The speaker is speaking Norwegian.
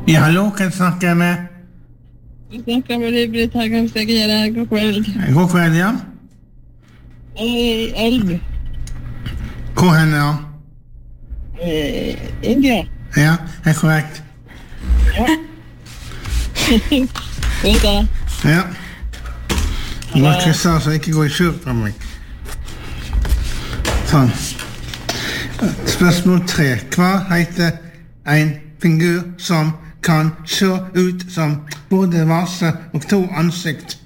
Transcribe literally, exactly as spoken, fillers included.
Ja, hallo, kan jeg snakke med? Jeg snakker med Liv-Britt Hagen-Stegere. God kveld. God kveld, ja. Eh, Elv. Hvor henne, ja? Eh, India. Ja, det er korrekt. Ja. Vent da. Ja. Du må krysse så jeg ikke går i skjul på meg. Sånn. Spørsmål tre. Hva heter en figur som kan se ut som både vase og to ansikt